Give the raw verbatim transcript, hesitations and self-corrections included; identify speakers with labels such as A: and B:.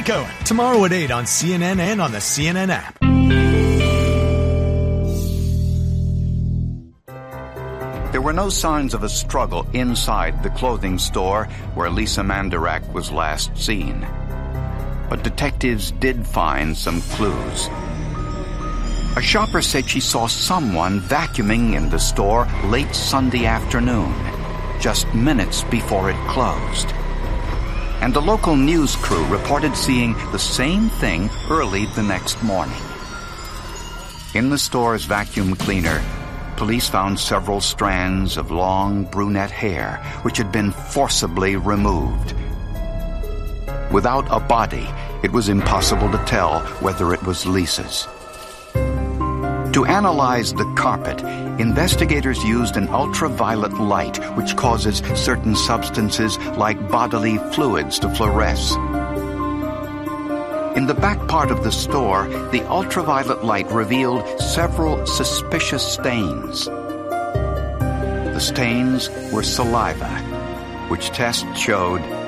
A: Geico. Tomorrow at eight on C N N and on the C N N app.
B: There were no signs of a struggle inside the clothing store where Lisa Mandarak was last seen. But detectives did find some clues. A shopper said she saw someone vacuuming in the store late Sunday afternoon, just minutes before it closed. And the local news crew reported seeing the same thing early the next morning. In the store's vacuum cleaner, police found several strands of long brunette hair which had been forcibly removed. Without a body, it was impossible to tell whether it was Lisa's. To analyze the carpet, investigators used an ultraviolet light which causes certain substances like bodily fluids to fluoresce. In the back part of the store, the ultraviolet light revealed several suspicious stains. The stains were saliva, which tests showed